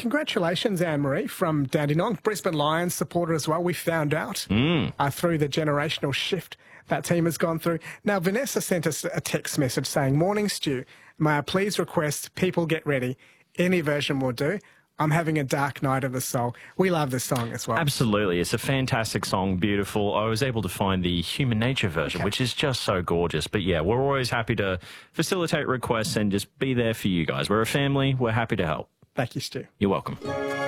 congratulations, Anne-Marie, from Dandenong, Brisbane Lions supporter as well. We found out through the generational shift that team has gone through. Now, Vanessa sent us a text message saying, "Morning, Stu. May I please request people get ready? Any version will do. I'm having a dark night of the soul." We love this song as well. Absolutely. It's a fantastic song, beautiful. I was able to find the Human Nature version, which is just so gorgeous. But yeah, we're always happy to facilitate requests and just be there for you guys. We're a family. We're happy to help. Thank you, Stu. You're welcome.